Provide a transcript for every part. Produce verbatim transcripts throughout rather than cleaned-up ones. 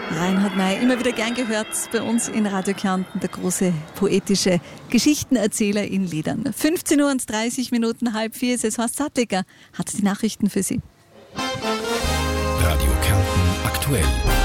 Reinhard May, immer wieder gern gehört bei uns in Radio Kärnten, der große poetische Geschichtenerzähler in Liedern. fünfzehn Uhr und dreißig Minuten, halb vier ist es. Horst Sattliger hat die Nachrichten für Sie. Radio Kärnten aktuell.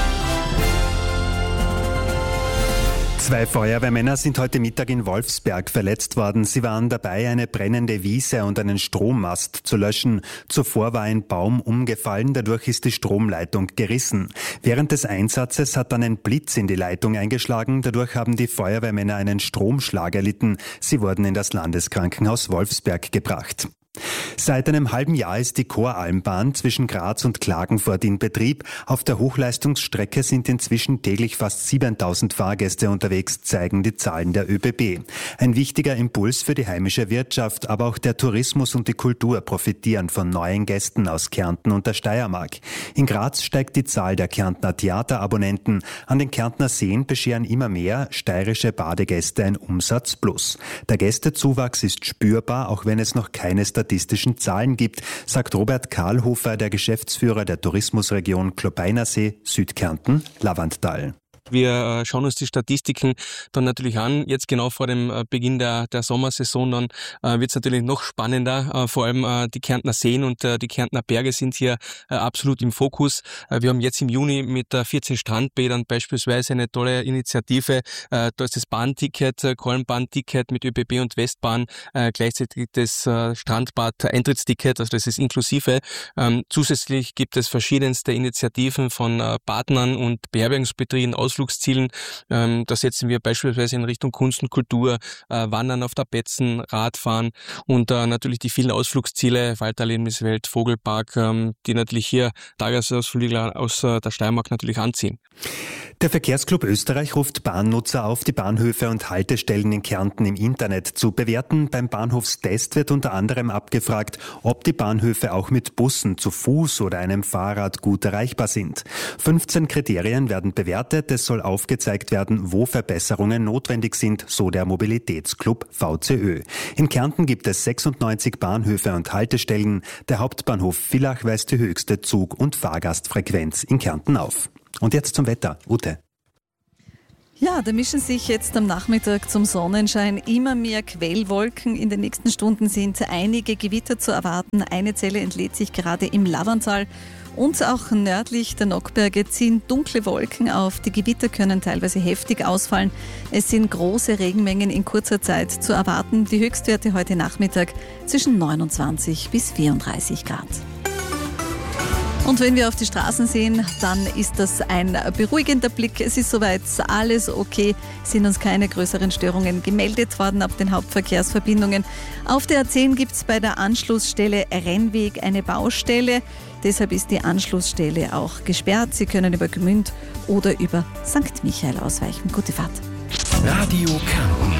Zwei Feuerwehrmänner sind heute Mittag in Wolfsberg verletzt worden. Sie waren dabei, eine brennende Wiese und einen Strommast zu löschen. Zuvor war ein Baum umgefallen, dadurch ist die Stromleitung gerissen. Während des Einsatzes hat dann ein Blitz in die Leitung eingeschlagen. Dadurch haben die Feuerwehrmänner einen Stromschlag erlitten. Sie wurden in das Landeskrankenhaus Wolfsberg gebracht. Seit einem halben Jahr ist die Koralmbahn zwischen Graz und Klagenfurt in Betrieb. Auf der Hochleistungsstrecke sind inzwischen täglich fast siebentausend Fahrgäste unterwegs, zeigen die Zahlen der ÖBB. Ein wichtiger Impuls für die heimische Wirtschaft, aber auch der Tourismus und die Kultur profitieren von neuen Gästen aus Kärnten und der Steiermark. In Graz steigt die Zahl der Kärntner Theaterabonnenten. An den Kärntner Seen bescheren immer mehr steirische Badegäste ein Umsatz plus. Der Gästezuwachs ist spürbar, auch wenn es noch keine statistischen Zahlen gibt, sagt Robert Karlhofer, der Geschäftsführer der Tourismusregion Klobeinersee, Südkärnten, Lavanttal. Wir schauen uns die Statistiken dann natürlich an. Jetzt genau vor dem Beginn der, der Sommersaison dann äh, wird es natürlich noch spannender. Äh, vor allem äh, die Kärntner Seen und äh, die Kärntner Berge sind hier äh, absolut im Fokus. Äh, wir haben jetzt im Juni mit äh, vierzehn Strandbädern beispielsweise eine tolle Initiative. Äh, da ist das Bahnticket, äh, Koralmbahn-Ticket mit ÖBB und Westbahn, äh, gleichzeitig das äh, Strandbad-Eintrittsticket, also das ist inklusive. Ähm, zusätzlich gibt es verschiedenste Initiativen von äh, Partnern und Beherbergungsbetrieben, Ausflugszielen. Ähm, da setzen wir beispielsweise in Richtung Kunst und Kultur, äh, Wandern auf Tapezen, Radfahren und äh, natürlich die vielen Ausflugsziele, Walderlebniswelt, Vogelpark, ähm, die natürlich hier Tagesausflügler aus äh, der Steiermark natürlich anziehen. Der Verkehrsclub Österreich ruft Bahnnutzer auf, die Bahnhöfe und Haltestellen in Kärnten im Internet zu bewerten. Beim Bahnhofstest wird unter anderem abgefragt, ob die Bahnhöfe auch mit Bussen, zu Fuß oder einem Fahrrad gut erreichbar sind. fünfzehn Kriterien werden bewertet. Es soll aufgezeigt werden, wo Verbesserungen notwendig sind, so der Mobilitätsclub V C Ö. In Kärnten gibt es sechsundneunzig Bahnhöfe und Haltestellen. Der Hauptbahnhof Villach weist die höchste Zug- und Fahrgastfrequenz in Kärnten auf. Und jetzt zum Wetter. Ute. Ja, da mischen sich jetzt am Nachmittag zum Sonnenschein immer mehr Quellwolken. In den nächsten Stunden sind einige Gewitter zu erwarten. Eine Zelle entlädt sich gerade im Lavanttal. Und auch nördlich der Nockberge ziehen dunkle Wolken auf. Die Gewitter können teilweise heftig ausfallen. Es sind große Regenmengen in kurzer Zeit zu erwarten. Die Höchstwerte heute Nachmittag zwischen neunundzwanzig bis vierunddreißig Grad. Und wenn wir auf die Straßen sehen, dann ist das ein beruhigender Blick. Es ist soweit alles okay. Es sind uns keine größeren Störungen gemeldet worden auf den Hauptverkehrsverbindungen. Auf der A zehn gibt es bei der Anschlussstelle Rennweg eine Baustelle. Deshalb ist die Anschlussstelle auch gesperrt. Sie können über Gmünd oder über Sankt Michael ausweichen. Gute Fahrt. Radio Kärnten.